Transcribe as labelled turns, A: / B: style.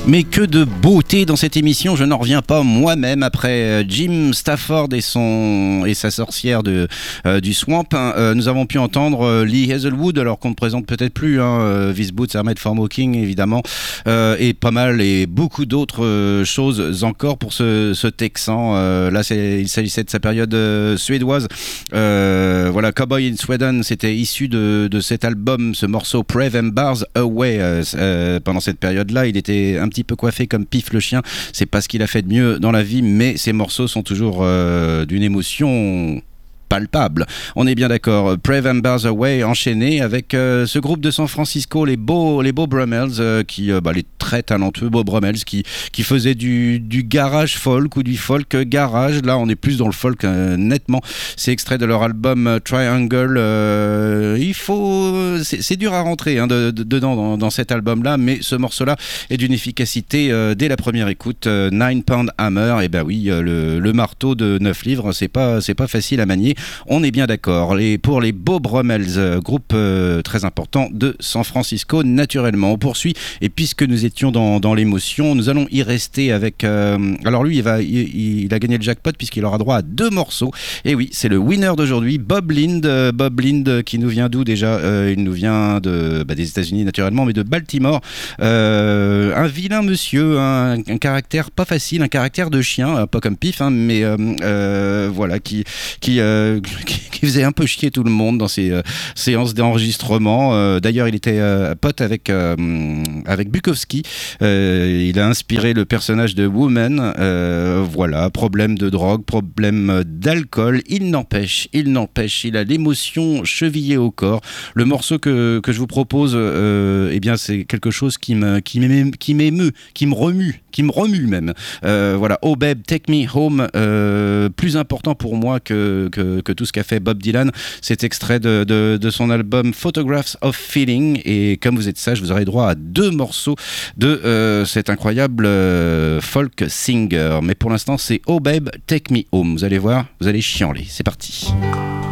A: Mais que de beauté dans cette émission, je n'en reviens pas moi-même après Jim Stafford et sa sorcière du Swamp. Nous avons pu entendre Lee Hazelwood, alors qu'on ne présente peut-être plus, These Boots Are Made for Walking évidemment, et pas mal et beaucoup d'autres choses encore pour ce Texan. Là, il s'agissait de sa période suédoise. Voilà, Cowboy in Sweden, c'était issu de cet album, ce morceau Pray Them Bars Away. Pendant cette période-là, il était un petit peu coiffé comme Pif le chien. C'est pas ce qu'il a fait de mieux dans la vie, mais ces morceaux sont toujours d'une émotion palpable. On est bien d'accord. Pray Them Bars Away enchaîné avec ce groupe de San Francisco, les beaux Brummels, les très talentueux beaux Brummels qui faisaient du garage folk ou du folk garage. Là, on est plus dans le folk nettement. C'est extrait de leur album Triangle. C'est dur à rentrer dedans dans cet album-là, mais ce morceau-là est d'une efficacité dès la première écoute. 9 Pound Hammer, et ben oui, le marteau de 9 livres, c'est pas facile à manier. On est bien d'accord. Pour les Beaux Brummels, groupe très important de San Francisco, naturellement. On poursuit, et puisque nous étions dans l'émotion, nous allons y rester avec... alors lui, il a gagné le jackpot puisqu'il aura droit à 2 morceaux. Et oui, c'est le winner d'aujourd'hui, Bob Lind. Bob Lind, qui nous vient d'où déjà Il nous vient des États-Unis naturellement, mais de Baltimore. Un vilain monsieur, un caractère pas facile, un caractère de chien, pas comme Pif, mais voilà, qui faisait un peu chier tout le monde dans ses séances d'enregistrement. D'ailleurs, il était pote avec Bukowski. Il a inspiré le personnage de Woman. Voilà, problème de drogue, problème d'alcool. Il n'empêche, il a l'émotion chevillée au corps. Le morceau que je vous propose, c'est quelque chose qui m'émeut, qui me remue même. Voilà, Oh Babe, Take Me Home, plus important pour moi que tout ce qu'a fait Bob Dylan. C'est extrait de son album Photographs of Feeling, et comme vous êtes sage, vous aurez droit à 2 morceaux de cet incroyable folk singer. Mais pour l'instant, c'est Oh Babe, Take Me Home. Vous allez voir, vous allez chialer. C'est parti.